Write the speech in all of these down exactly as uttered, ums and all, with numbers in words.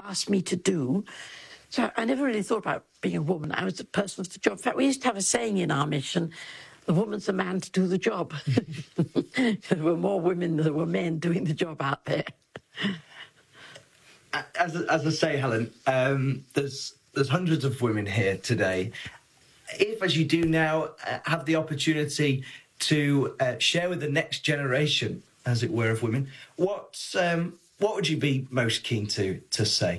asked me to do. So I never really thought about being a woman. I was the person of the job. In fact, we used to have a saying in our mission, the woman's the man to do the job. There were more women than there were men doing the job out there. As, as I say, Helen, um, there's there's hundreds of women here today. If, as you do now, uh, have the opportunity to uh, share with the next generation, as it were, of women, what um, what would you be most keen to to say?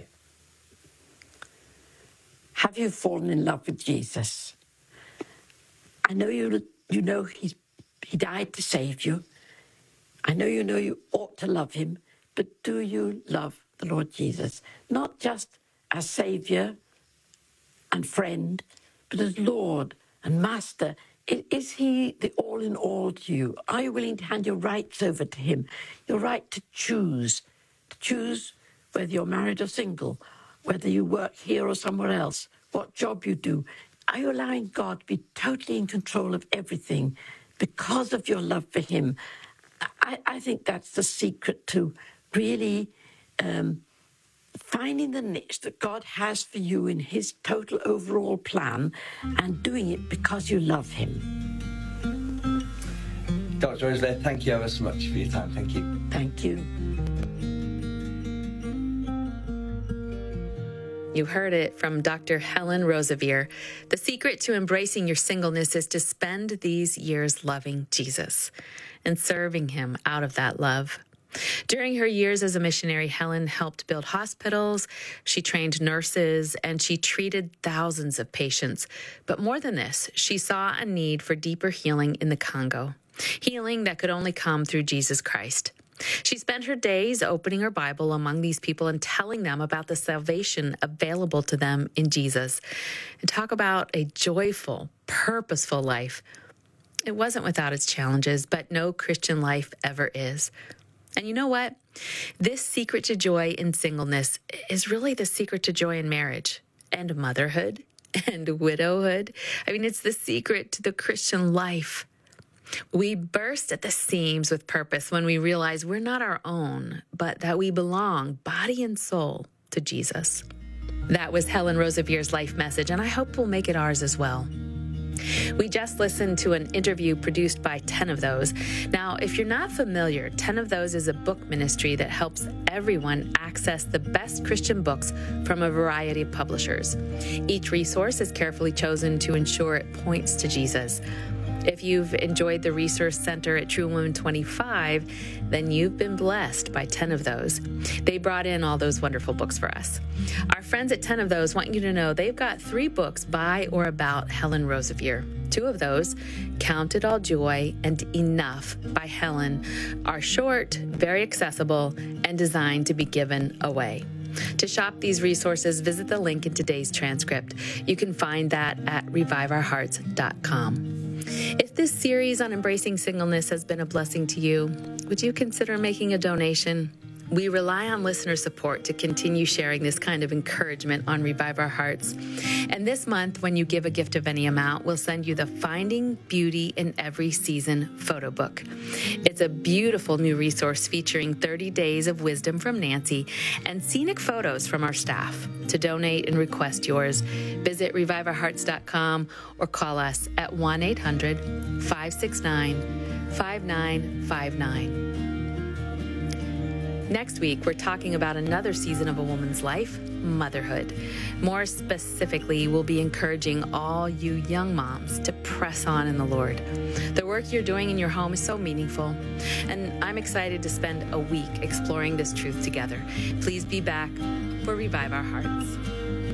Have you fallen in love with Jesus? I know you you know he's, he died to save you. I know you know you ought to love him, but do you love the Lord Jesus? Not just as Saviour and friend, but as Lord and Master. Is he the all in all to you? Are you willing to hand your rights over to him? Your right to choose, to choose whether you're married or single, whether you work here or somewhere else, what job you do. Are you allowing God to be totally in control of everything because of your love for him? I, I think that's the secret to really um, finding the niche that God has for you in his total overall plan and doing it because you love him. Doctor Roselea, thank you ever so much for your time. Thank you. Thank you. You heard it from Doctor Helen Roseveare. The secret to embracing your singleness is to spend these years loving Jesus and serving him out of that love. During her years as a missionary, Helen helped build hospitals, she trained nurses, and she treated thousands of patients. But more than this, she saw a need for deeper healing in the Congo, healing that could only come through Jesus Christ. She spent her days opening her Bible among these people and telling them about the salvation available to them in Jesus. And talk about a joyful, purposeful life. It wasn't without its challenges, but no Christian life ever is. And you know what? This secret to joy in singleness is really the secret to joy in marriage and motherhood and widowhood. I mean, it's the secret to the Christian life. We burst at the seams with purpose when we realize we're not our own, but that we belong, body and soul, to Jesus. That was Helen Roseveare's life message, and I hope we'll make it ours as well. We just listened to an interview produced by ten of those. Now, if you're not familiar, ten of those is a book ministry that helps everyone access the best Christian books from a variety of publishers. Each resource is carefully chosen to ensure it points to Jesus. If you've enjoyed the Resource Center at True Women twenty-five, then you've been blessed by ten of those. They brought in all those wonderful books for us. Our friends at ten of those want you to know they've got three books by or about Helen Roseveare. Two of those, Count It All Joy and Enough by Helen, are short, very accessible, and designed to be given away. To shop these resources, visit the link in today's transcript. You can find that at revive our hearts dot com. If this series on embracing singleness has been a blessing to you, would you consider making a donation? We rely on listener support to continue sharing this kind of encouragement on Revive Our Hearts. And this month, when you give a gift of any amount, we'll send you the Finding Beauty in Every Season photo book. It's a beautiful new resource featuring thirty days of wisdom from Nancy and scenic photos from our staff. To donate and request yours, visit revive our hearts dot com or call us at one eight hundred, five six nine, five nine five nine. Next week, we're talking about another season of a woman's life, motherhood. More specifically, we'll be encouraging all you young moms to press on in the Lord. The work you're doing in your home is so meaningful, and I'm excited to spend a week exploring this truth together. Please be back for Revive Our Hearts.